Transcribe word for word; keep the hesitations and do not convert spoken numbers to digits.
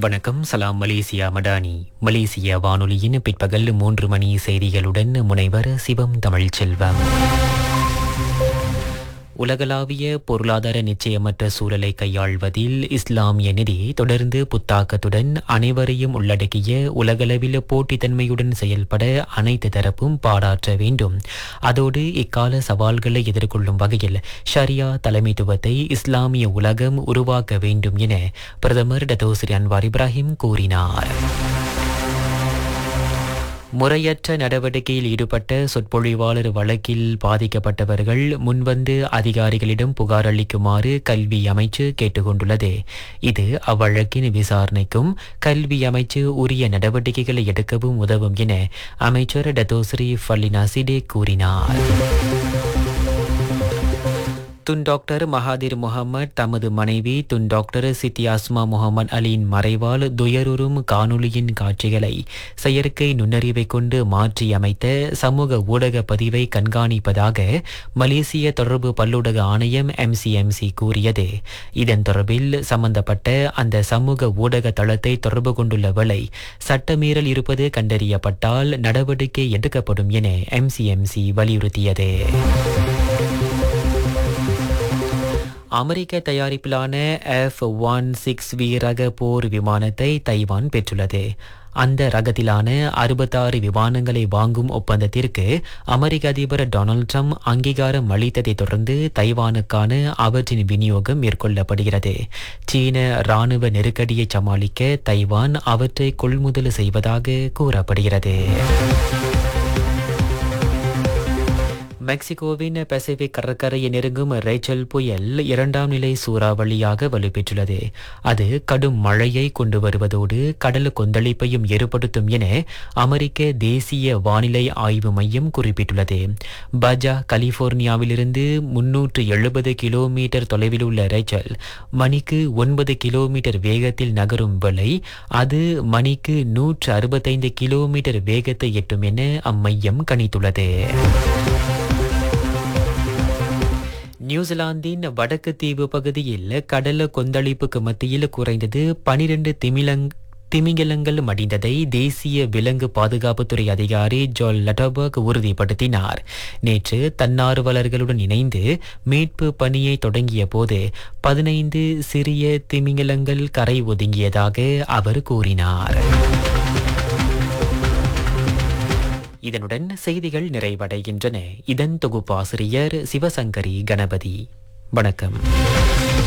வணக்கம். சலாம் மலேசியா மடானி. மலேசிய வானொலியின் பிற்பகல் மூன்று மணி செய்திகளுடன் முனைவர் சிவம் தமிழ்ச்செல்வம். உலகளாவிய பொருளாதார நிச்சயமற்ற சூழலை கையாள்வதில் இஸ்லாமிய நிதி தொடர்ந்து புத்தாக்கத்துடன் அனைவரையும் உள்ளடக்கிய உலகளவில் போட்டித்தன்மையுடன் செயல்பட அனைத்து தரப்பும் பாராட்ட வேண்டும். அதோடு இக்கால சவால்களை எதிர்கொள்ளும் வகையில் ஷரியா தலைமைத்துவத்தை இஸ்லாமிய உலகம் உருவாக்க வேண்டும் என பிரதமர் டத்தோஸ்ரீ அன்வார் இப்ராஹிம் கூறினார். முறையற்ற நடவடிக்கையில் ஈடுபட்ட சொற்பொழிவாளர் வழக்கில் பாதிக்கப்பட்டவர்கள் முன்வந்து அதிகாரிகளிடம் புகார் அளிக்குமாறு கல்வி அமைச்சு கேட்டுக்கொண்டுள்ளது. இது அவ்வழக்கின் விசாரணைக்கும் கல்வி அமைச்சு உரிய நடவடிக்கைகளை எடுக்கவும் உதவும் என அமைச்சர் டத்தோஸ்ரீ ஃபல்லினா சிடே கூறினார். துன் டாக்டர் மகாதிர் முகமது தமது மனைவி துன் டாக்டர் சித்தி அஸ்மா முகமது அலியின் மறைவால் துயருறும் காணொளியின் காட்சிகளை செயற்கை நுண்ணறிவை கொண்டு மாற்றியமைத்த சமூக ஊடக பதிவை கண்காணிப்பதாக மலேசிய தொடர்பு பல்லூடக ஆணையம் எம்சிஎம்சி கூறியது. இதன் தொடர்பில் சம்பந்தப்பட்ட அந்த சமூக ஊடக தளத்தை தொடர்பு கொண்டுள்ள வேளை சட்டமீறல் இருப்பது கண்டறியப்பட்டால் நடவடிக்கை எடுக்கப்படும் என எம்சிஎம்சி வலியுறுத்தியது. அமெரிக்க தயாரிப்பிலான எஃப் ஒன் சிக்ஸ் வி ரக போர் விமானத்தை தைவான் பெற்றுள்ளது. அந்த ரகத்திலான அறுபத்தாறு விமானங்களை வாங்கும் ஒப்பந்தத்திற்கு அமெரிக்க அதிபர் டொனால்ட் ட்ரம்ப் அங்கீகாரம் அளித்ததை தொடர்ந்து தைவானுக்கான அவற்றின் விநியோகம் மேற்கொள்ளப்படுகிறது. சீன இராணுவ நெருக்கடியை சமாளிக்க தைவான் அவற்றை கொள்முதல் செய்வதாக கூறப்படுகிறது. மெக்சிகோவின் பசிபிக் கடற்கரையை நெருங்கும் ரேச்சல் புயல் இரண்டாம் நிலை சூறாவளியாக வலுப்பெற்றுள்ளது. அது கடும் மழையை கொண்டு வருவதோடு கடல் கொந்தளிப்பையும் ஏற்படுத்தும் என அமெரிக்க தேசிய வானிலை ஆய்வு மையம் குறிப்பிட்டுள்ளது. பஜா கலிபோர்னியாவிலிருந்து முன்னூற்று எழுபது கிலோமீட்டர் தொலைவில் உள்ள ரேச்சல் மணிக்கு ஒன்பது கிலோமீட்டர் வேகத்தில் நகரும் வேளை அது மணிக்கு நூற்று அறுபத்தைந்து கிலோமீட்டர் வேகத்தை எட்டும் என அம்மையம் கணித்துள்ளது. நியூசிலாந்தின் வடக்கு தீவு பகுதியில் கடல் கொந்தளிப்புக்கு மத்தியில் குறைந்தது பனிரெண்டு திமிலங் திமிங்கலங்கள் மடிந்ததை தேசிய விலங்கு பாதுகாப்புத்துறை அதிகாரி ஜோல் லட்டபர்க் உறுதிப்படுத்தினார். நேற்று தன்னார்வலர்களுடன் இணைந்து மீட்பு பணியை தொடங்கிய போது பதினைந்து சிறிய திமிங்கலங்கள் கரை ஒதுங்கியதாக அவர் கூறினார். இதனுடன் செய்திகள் நிறைவடைகின்றன. இதன் தொகுப்பாசிரியர் சிவசங்கரி கணபதி. வணக்கம்.